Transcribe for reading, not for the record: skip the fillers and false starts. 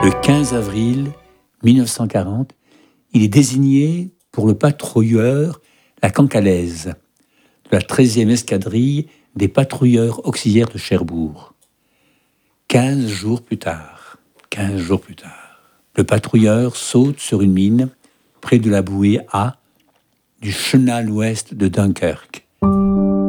Le 15 avril 1940, il est désigné pour le patrouilleur la Cancalaise, de la 13e escadrille des patrouilleurs auxiliaires de Cherbourg. 15 jours plus tard, le patrouilleur saute sur une mine près de la bouée A du chenal ouest de Dunkerque.